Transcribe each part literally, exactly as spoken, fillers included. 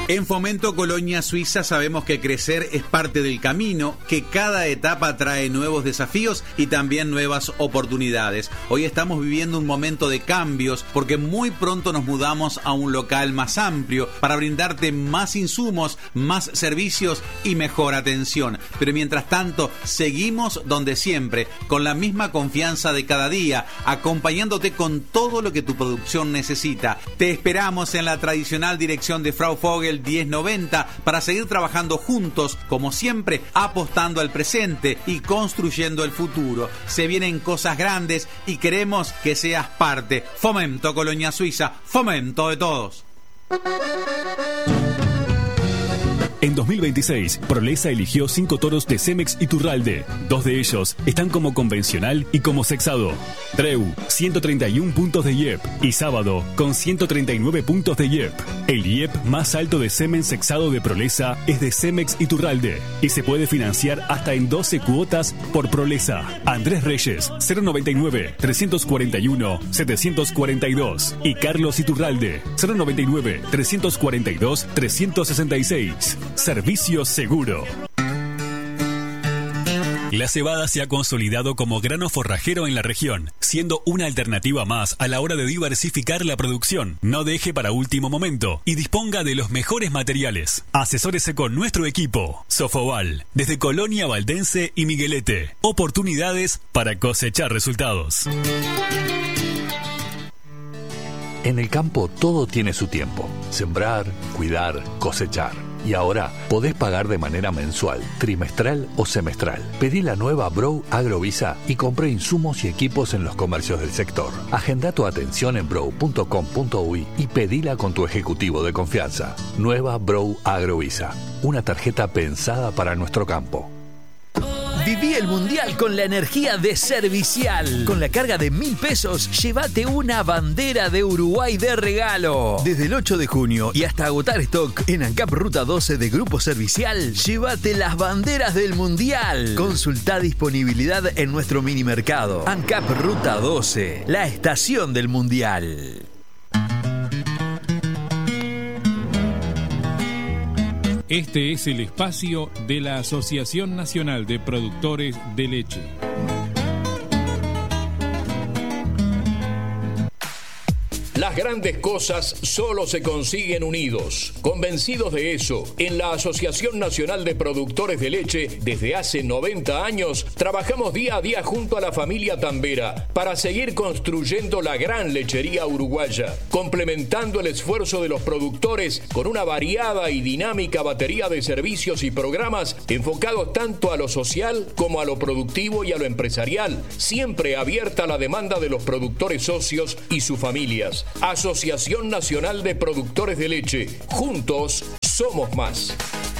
En Fomento Colonia Suiza sabemos que crecer es parte del camino, que cada etapa trae nuevos desafíos y también nuevas oportunidades. Hoy estamos viviendo un momento de cambios porque muy pronto nos mudamos a un local más amplio para brindarte más insumos, más servicios y mejor atención. Pero mientras tanto, seguimos donde siempre, con la misma confianza de cada día, acompañándote con todo lo que tu producción necesita. Te esperamos en la tradicional dirección de Frau Vogel diez noventa para seguir trabajando juntos, como siempre, apostando al presente y construyendo el futuro. Se vienen cosas grandes y queremos que seas parte. Fomento Colonia Suiza, fomento de todos. En dos mil veintiséis, Prolesa eligió cinco toros de Cemex Iturralde. Dos de ellos están como convencional y como sexado. Treu, ciento treinta y uno puntos de I E P. Y Sábado, con ciento treinta y nueve puntos de I E P. El I E P más alto de semen sexado de Prolesa es de Cemex Iturralde. Y se puede financiar hasta en doce cuotas por Prolesa. Andrés Reyes, cero noventa y nueve, trescientos cuarenta y uno, setecientos cuarenta y dos. Y Carlos Iturralde, cero noventa y nueve, trescientos cuarenta y dos, trescientos sesenta y seis. Servicio seguro. La cebada se ha consolidado como grano forrajero en la región, siendo una alternativa más a la hora de diversificar la producción. No deje para último momento y disponga de los mejores materiales. Asesórese con nuestro equipo. Sofoval, desde Colonia Valdense y Miguelete. Oportunidades para cosechar resultados. En el campo todo tiene su tiempo. Sembrar, cuidar, cosechar. Y ahora podés pagar de manera mensual, trimestral o semestral. Pedí la nueva Brow Agrovisa y compré insumos y equipos en los comercios del sector. Agenda tu atención en brow punto com punto uy y pedila con tu ejecutivo de confianza. Nueva Brow Agrovisa, una tarjeta pensada para nuestro campo. Viví el Mundial con la energía de Servicial. Con la carga de mil pesos, llévate una bandera de Uruguay de regalo. Desde el ocho de junio y hasta agotar stock en ANCAP Ruta doce de Grupo Servicial, llévate las banderas del Mundial. Consulta disponibilidad en nuestro mini mercado. ANCAP Ruta doce, la estación del Mundial. Este es el espacio de la Asociación Nacional de Productores de Leche. Las grandes cosas solo se consiguen unidos. Convencidos de eso, en la Asociación Nacional de Productores de Leche, desde hace noventa años, trabajamos día a día junto a la familia Tambera para seguir construyendo la gran lechería uruguaya, complementando el esfuerzo de los productores con una variada y dinámica batería de servicios y programas enfocados tanto a lo social como a lo productivo y a lo empresarial, siempre abierta a la demanda de los productores socios y sus familias. Asociación Nacional de Productores de Leche. Juntos somos más.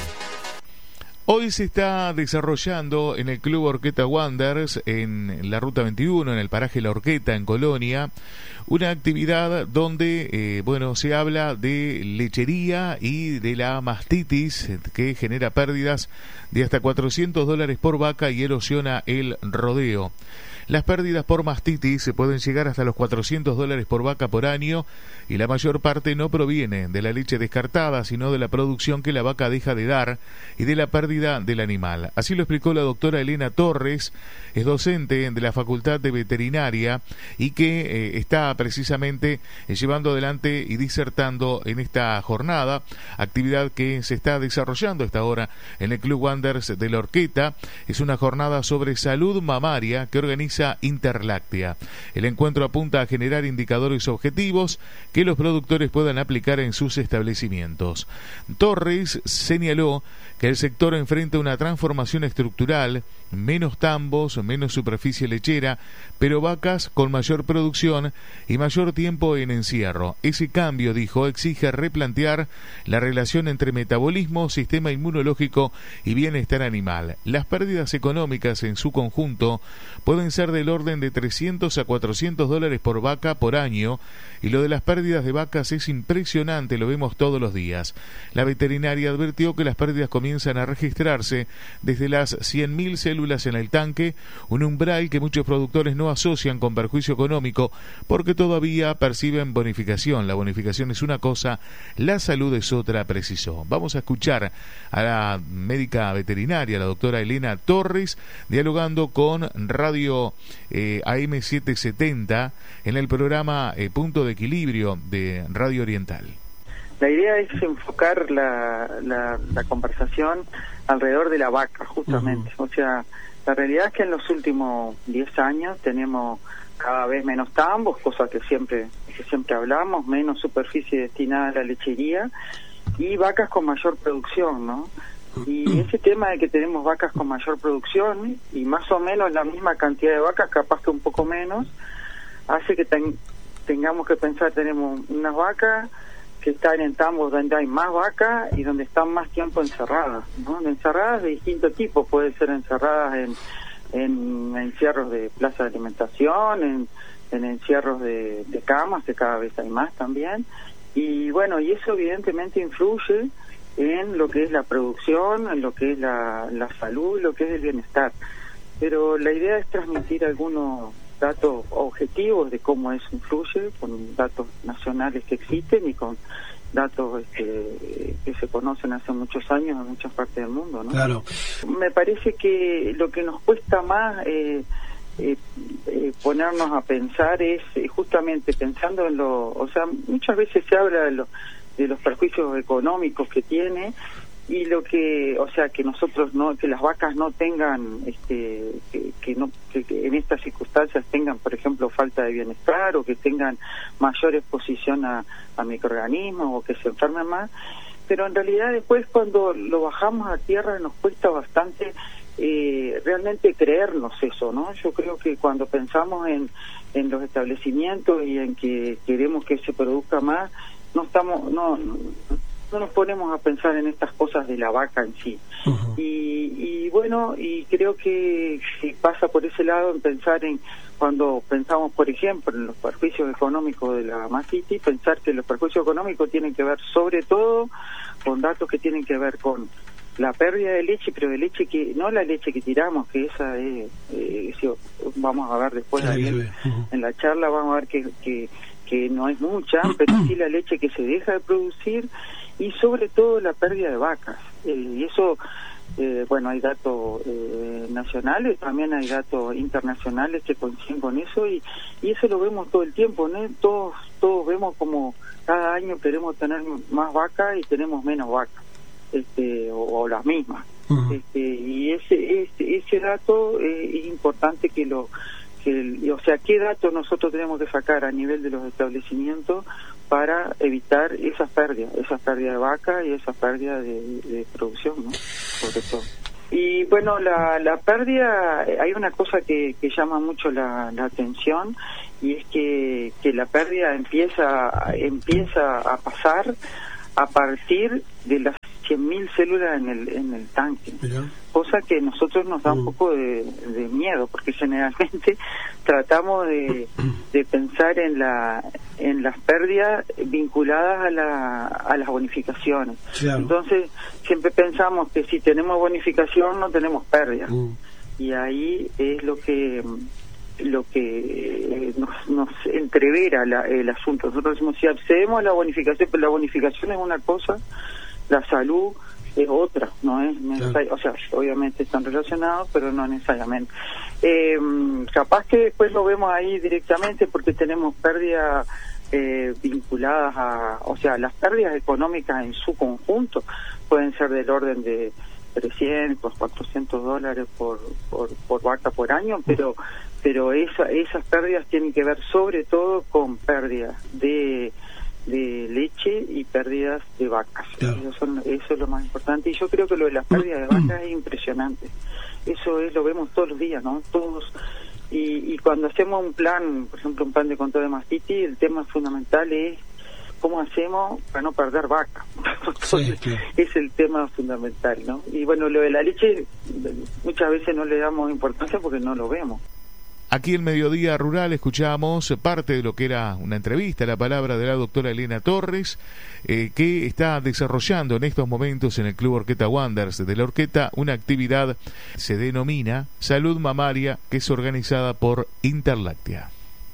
Hoy se está desarrollando en el Club Horqueta Wanderers, en la Ruta veintiuno, en el paraje La Horqueta, en Colonia, una actividad donde, eh, bueno, se habla de lechería y de la mastitis, que genera pérdidas de hasta cuatrocientos dólares por vaca y erosiona el rodeo. Las pérdidas por mastitis se pueden llegar hasta los cuatrocientos dólares por vaca por año y la mayor parte no proviene de la leche descartada, sino de la producción que la vaca deja de dar y de la pérdida del animal. Así lo explicó la doctora Elena Torres, es docente de la Facultad de Veterinaria y que eh, está precisamente eh, llevando adelante y disertando en esta jornada, actividad que se está desarrollando esta hora en el Club Wanderers de La Horqueta. Es una jornada sobre salud mamaria que organiza Interláctea. El encuentro apunta a generar indicadores objetivos que los productores puedan aplicar en sus establecimientos. Torres señaló que el sector enfrenta una transformación estructural, menos tambos, menos superficie lechera, pero vacas con mayor producción y mayor tiempo en encierro. Ese cambio, dijo, exige replantear la relación entre metabolismo, sistema inmunológico y bienestar animal. Las pérdidas económicas en su conjunto pueden ser ser del orden de trescientos a cuatrocientos dólares por vaca por año, y lo de las pérdidas de vacas es impresionante, lo vemos todos los días. La veterinaria advirtió que las pérdidas comienzan a registrarse desde las cien mil células en el tanque, un umbral que muchos productores no asocian con perjuicio económico porque todavía perciben bonificación. La bonificación es una cosa, la salud es otra, precisó. Vamos a escuchar a la médica veterinaria, la doctora Elena Torres, dialogando con Radio eh, A M setecientos setenta en el programa eh, Punto de Equilibrio de Radio Oriental. La idea es enfocar la, la, la conversación alrededor de la vaca, justamente. Uh-huh. O sea, la realidad es que en los últimos diez años tenemos cada vez menos tambos, cosa que siempre, que siempre hablamos, menos superficie destinada a la lechería y vacas con mayor producción, ¿no? Y ese tema de que tenemos vacas con mayor producción y más o menos la misma cantidad de vacas, capaz que un poco menos, hace que ten, tengamos que pensar, tenemos unas vacas que están en tambos donde hay más vacas y donde están más tiempo encerradas, ¿no? Encerradas de distinto tipo, puede ser encerradas en, en encierros de plaza de alimentación, en, en encierros de, de camas, que cada vez hay más también, y bueno, y eso evidentemente influye en lo que es la producción, en lo que es la, la salud, lo que es el bienestar. Pero la idea es transmitir algunos datos objetivos de cómo eso influye, con datos nacionales que existen y con datos este, que se conocen hace muchos años en muchas partes del mundo, ¿no? Claro. Me parece que lo que nos cuesta más eh, eh, eh, ponernos a pensar es eh, justamente pensando en lo... O sea, muchas veces se habla de, lo, de los perjuicios económicos que tiene y lo que, o sea, que nosotros no, que las vacas no tengan, este, que, que no, que, que en estas circunstancias tengan, por ejemplo, falta de bienestar o que tengan mayor exposición a, a microorganismos o que se enfermen más, pero en realidad después cuando lo bajamos a tierra nos cuesta bastante eh, realmente creernos eso, ¿no? Yo creo que cuando pensamos en, en los establecimientos y en que queremos que se produzca más, no estamos, no, no no nos ponemos a pensar en estas cosas de la vaca en sí. Uh-huh. y, y bueno, y creo que si pasa por ese lado en pensar en, cuando pensamos por ejemplo en los perjuicios económicos de la mastitis, pensar que los perjuicios económicos tienen que ver sobre todo con datos que tienen que ver con la pérdida de leche, pero de leche que, no la leche que tiramos, que esa es, eh, si, vamos a ver después ahí en, uh-huh. en la charla, vamos a ver que, que, que no es mucha, pero sí la leche que se deja de producir, y sobre todo la pérdida de vacas. Eh, y eso, eh, bueno, hay datos eh, nacionales, también hay datos internacionales que coinciden con eso, y, y eso lo vemos todo el tiempo, ¿no? Todos, todos vemos como cada año queremos tener más vacas y tenemos menos vacas, este, o, o las mismas. Uh-huh. Este, y ese, ese, ese dato eh, es importante que lo... Que, o sea, ¿qué datos nosotros tenemos que sacar a nivel de los establecimientos para evitar esas pérdidas, esas pérdidas de vaca y esas pérdidas de, de producción, ¿no? Sobre todo. Y bueno, la, la pérdida, hay una cosa que, que llama mucho la, la atención, y es que, que la pérdida empieza, empieza a pasar a partir de las cien mil células en el en el tanque. Mirá. Cosa que a nosotros nos da un poco de, de miedo, porque generalmente tratamos de, de pensar en la en las pérdidas vinculadas a la a las bonificaciones. Claro. Entonces siempre pensamos que si tenemos bonificación no tenemos pérdida, mm. y ahí es lo que lo que nos, nos entrevera la, el asunto. Nosotros decimos, si accedemos a la bonificación, pero la bonificación es una cosa, la salud es otra, no es necesario, o sea, obviamente están relacionados, pero no necesariamente. Eh, capaz que después lo vemos ahí directamente porque tenemos pérdidas eh, vinculadas a, o sea, las pérdidas económicas en su conjunto pueden ser del orden de trescientos, cuatrocientos dólares por, por, por vaca por año, pero pero esa, esas pérdidas tienen que ver sobre todo con pérdidas de de leche y pérdidas de vacas. Claro. Eso, son, eso es lo más importante, y yo creo que lo de las pérdidas de vacas es impresionante. Eso es, lo vemos todos los días, ¿no? Todos. Y, y cuando hacemos un plan, por ejemplo un plan de control de mastitis, el tema fundamental es cómo hacemos para no perder vaca. Sí, sí. Es el tema fundamental, ¿no? Y bueno, lo de la leche muchas veces no le damos importancia porque no lo vemos. Aquí en Mediodía Rural escuchamos parte de lo que era una entrevista, la palabra de la doctora Elena Torres, eh, que está desarrollando en estos momentos en el Club Horqueta Wanderers de la Horqueta una actividad, se denomina Salud Mamaria, que es organizada por Interláctea.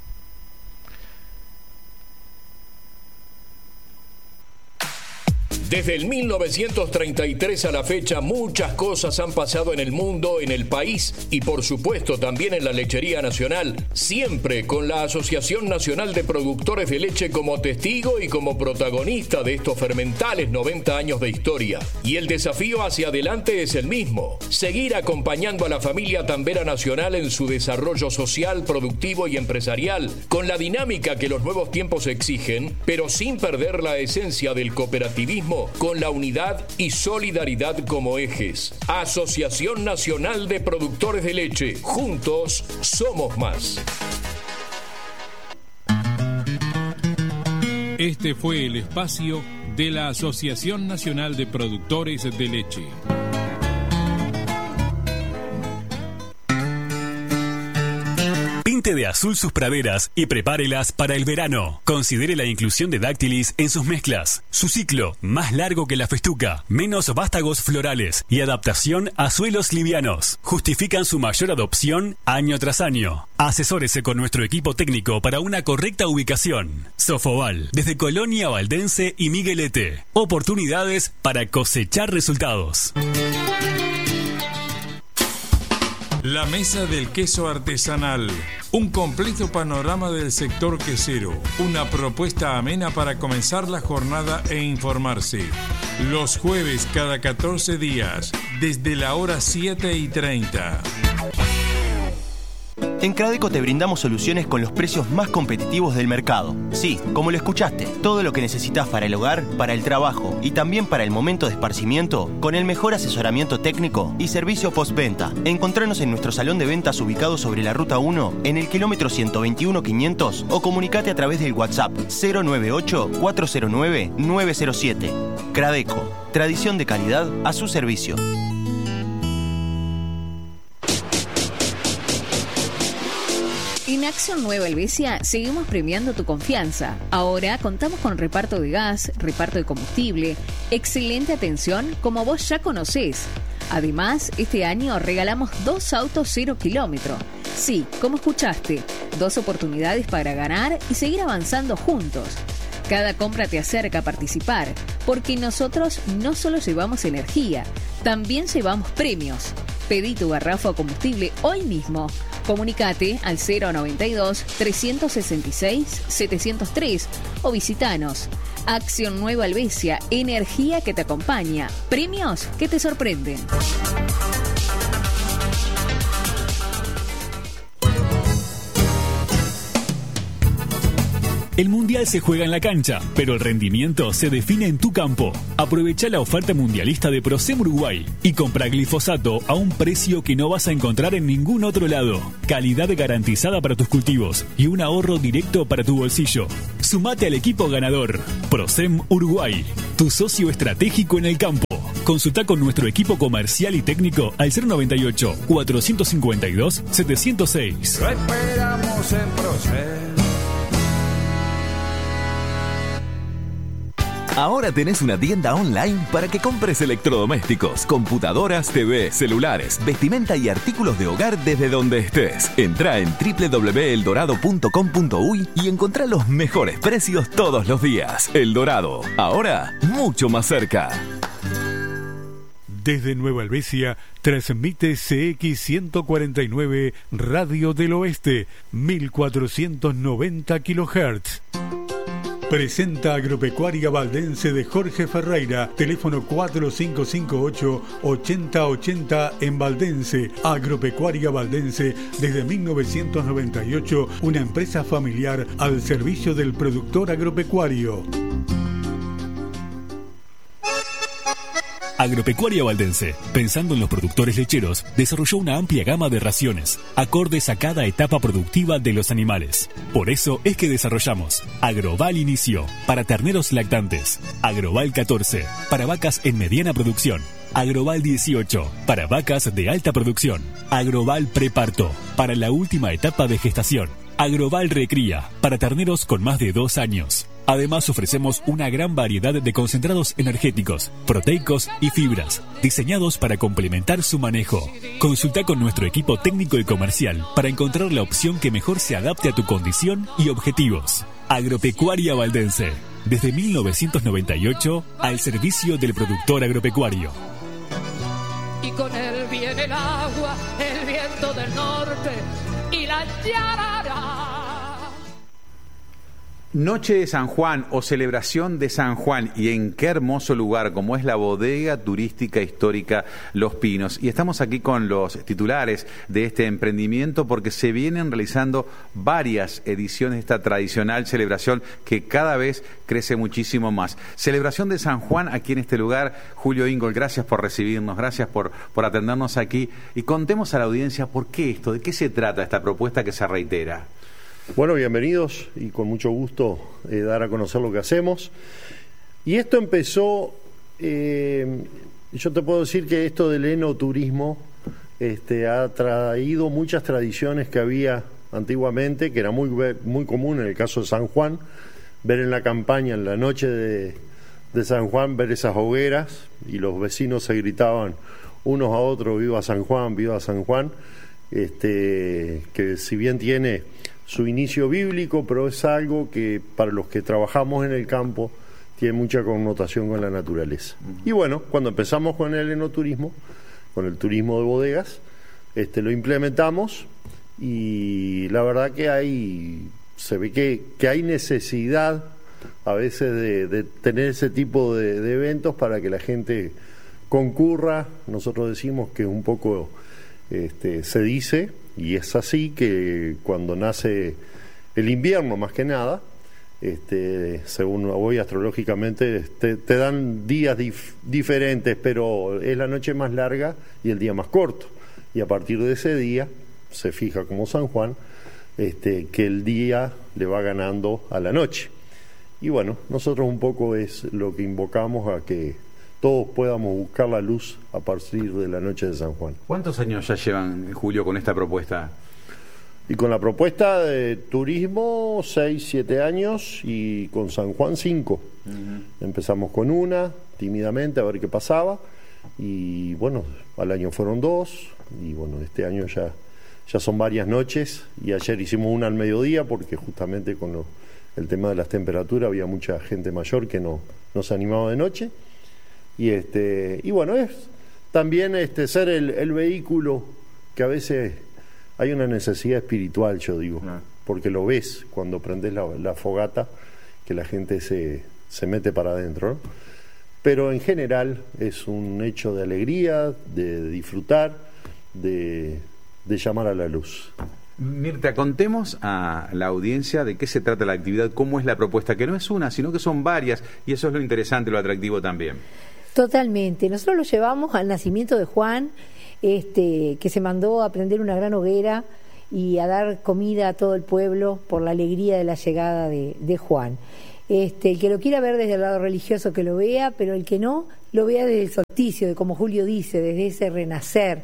Desde el mil novecientos treinta y tres a la fecha, muchas cosas han pasado en el mundo, en el país y por supuesto también en la lechería nacional, siempre con la Asociación Nacional de Productores de Leche como testigo y como protagonista de estos fermentales noventa años de historia. Y el desafío hacia adelante es el mismo: seguir acompañando a la familia tambera nacional en su desarrollo social, productivo y empresarial, con la dinámica que los nuevos tiempos exigen, pero sin perder la esencia del cooperativismo, con la unidad y solidaridad como ejes. Asociación Nacional de Productores de Leche. Juntos somos más. Este fue el espacio de la Asociación Nacional de Productores de Leche. Pinte de azul sus praderas y prepárelas para el verano. Considere la inclusión de dáctilis en sus mezclas. Su ciclo, más largo que la festuca, menos vástagos florales y adaptación a suelos livianos, justifican su mayor adopción año tras año. Asesórese con nuestro equipo técnico para una correcta ubicación. Sofoval, desde Colonia Valdense y Miguelete. Oportunidades para cosechar resultados. La Mesa del Queso Artesanal. Un completo panorama del sector quesero. Una propuesta amena para comenzar la jornada e informarse. Los jueves cada catorce días, desde la hora siete y treinta. En Cradeco te brindamos soluciones con los precios más competitivos del mercado. Sí, como lo escuchaste, todo lo que necesitas para el hogar, para el trabajo y también para el momento de esparcimiento, con el mejor asesoramiento técnico y servicio postventa. Encontranos en nuestro salón de ventas ubicado sobre la Ruta uno, en el kilómetro ciento veintiuno quinientos, o comunicate a través del WhatsApp cero nueve ocho, cuatro cero nueve, nueve cero siete. Cradeco, tradición de calidad a su servicio. En Acción Nueva Helvecia seguimos premiando tu confianza. Ahora contamos con reparto de gas, reparto de combustible, excelente atención como vos ya conocés. Además, este año regalamos dos autos cero kilómetro. Sí, como escuchaste, dos oportunidades para ganar y seguir avanzando juntos. Cada compra te acerca a participar, porque nosotros no solo llevamos energía, también llevamos premios. Pedí tu garrafa o combustible hoy mismo. Comunicate al cero noventa y dos, trescientos sesenta y seis, setecientos tres o visitanos. Acción Nueva Helvecia, energía que te acompaña, premios que te sorprenden. El Mundial se juega en la cancha, pero el rendimiento se define en tu campo. Aprovecha la oferta mundialista de Procem Uruguay y compra glifosato a un precio que no vas a encontrar en ningún otro lado. Calidad garantizada para tus cultivos y un ahorro directo para tu bolsillo. Sumate al equipo ganador. Procem Uruguay, tu socio estratégico en el campo. Consulta con nuestro equipo comercial y técnico al cero noventa y ocho, cuatrocientos cincuenta y dos, setecientos seis. Lo esperamos en Procem. Ahora tenés una tienda online para que compres electrodomésticos, computadoras, T V, celulares, vestimenta y artículos de hogar desde donde estés. Entrá en doble u doble u doble u punto eldorado punto com punto uy y encontrá los mejores precios todos los días. El Dorado, ahora mucho más cerca. Desde Nueva Helvecia, transmite C X ciento cuarenta y nueve Radio del Oeste, mil cuatrocientos noventa kilohertz. Presenta Agropecuaria Valdense de Jorge Ferreira, teléfono cuatro cinco cinco ocho, ochenta ochenta en Valdense. Agropecuaria Valdense, desde mil novecientos noventa y ocho, una empresa familiar al servicio del productor agropecuario. Agropecuaria Valdense, pensando en los productores lecheros, desarrolló una amplia gama de raciones, acordes a cada etapa productiva de los animales. Por eso es que desarrollamos Agroval Inicio, para terneros lactantes, Agroval catorce, para vacas en mediana producción, Agroval dieciocho, para vacas de alta producción. Agroval Preparto, para la última etapa de gestación. Agroval Recría, para terneros con más de dos años. Además ofrecemos una gran variedad de concentrados energéticos, proteicos y fibras, diseñados para complementar su manejo. Consulta con nuestro equipo técnico y comercial para encontrar la opción que mejor se adapte a tu condición y objetivos. Agropecuaria Valdense, desde mil novecientos noventa y ocho al servicio del productor agropecuario. Y con él viene el agua, el viento del norte y la yarara. Noche de San Juan o celebración de San Juan, y en qué hermoso lugar como es la bodega turística histórica Los Pinos. Y estamos aquí con los titulares de este emprendimiento porque se vienen realizando varias ediciones de esta tradicional celebración que cada vez crece muchísimo más. Celebración de San Juan aquí en este lugar. Julio Ingol, gracias por recibirnos, gracias por, por atendernos aquí, y contemos a la audiencia por qué esto, de qué se trata esta propuesta que se reitera. Bueno, bienvenidos y con mucho gusto eh, dar a conocer lo que hacemos. Y esto empezó, eh, yo te puedo decir que esto del enoturismo este, ha traído muchas tradiciones que había antiguamente, que era muy, muy común en el caso de San Juan, ver en la campaña, en la noche de, de San Juan, ver esas hogueras y los vecinos se gritaban unos a otros, viva San Juan, viva San Juan, este, que si bien tiene su inicio bíblico, pero es algo que para los que trabajamos en el campo tiene mucha connotación con la naturaleza. Y bueno, cuando empezamos con el enoturismo, con el turismo de bodegas, este, lo implementamos y la verdad que hay, se ve que, que hay necesidad a veces de, de tener ese tipo de, de eventos para que la gente concurra. Nosotros decimos que un poco este, se dice, y es así, que cuando nace el invierno más que nada, este, según hoy astrológicamente te, te dan días dif, diferentes, pero es la noche más larga y el día más corto, y a partir de ese día se fija como San Juan, este, que el día le va ganando a la noche. Y bueno, nosotros un poco es lo que invocamos a que todos podamos buscar la luz a partir de la noche de San Juan. ¿Cuántos años ya llevan, Julio, con esta propuesta? Y con la propuesta de turismo, seis, siete años, y con San Juan, cinco. Uh-huh. Empezamos con una, tímidamente, a ver qué pasaba, y bueno, al año fueron dos, y bueno, este año ya, ya son varias noches, y ayer hicimos una al mediodía, porque justamente con lo, el tema de las temperaturas había mucha gente mayor que no, no se animaba de noche. Y este y bueno, es también este ser el, el vehículo que a veces hay una necesidad espiritual, yo digo, no. porque lo ves cuando prendes la, la fogata, que la gente se, se mete para adentro, ¿no? Pero en general es un hecho de alegría, de disfrutar, de, de llamar a la luz. Mirta, contemos a la audiencia de qué se trata la actividad, cómo es la propuesta, que no es una, sino que son varias, y eso es lo interesante, lo atractivo también. Totalmente. Nosotros lo llevamos al nacimiento de Juan, este, que se mandó a prender una gran hoguera y a dar comida a todo el pueblo por la alegría de la llegada de, de Juan. Este, el que lo quiera ver desde el lado religioso que lo vea, pero el que no, lo vea desde el solsticio, de como Julio dice, desde ese renacer,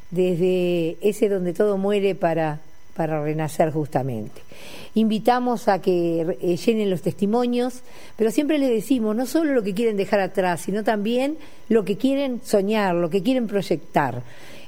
desde ese donde todo muere para, para renacer justamente. Invitamos a que eh, llenen los testimonios, pero siempre les decimos no solo lo que quieren dejar atrás, sino también lo que quieren soñar, lo que quieren proyectar.